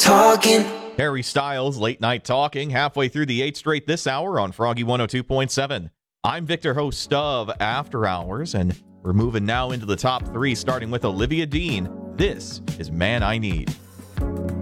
talking. Harry Styles, Late Night Talking, halfway through the 8th straight this hour on Froggy 102.7. I'm Victor, host of After Hours, and we're moving now into the top 3, starting with Olivia Dean. This is Man I Need.